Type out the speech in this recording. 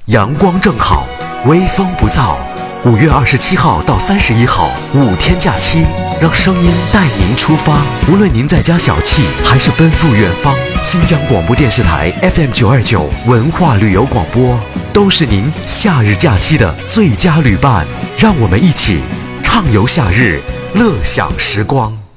阳光正好，微风不燥。5月27号到31号5天假期，让声音带您出发。无论您在家小憩，还是奔赴远方，新疆广播电视台 FM929文化旅游广播都是您夏日假期的最佳旅伴。让我们一起畅游夏日，乐享时光。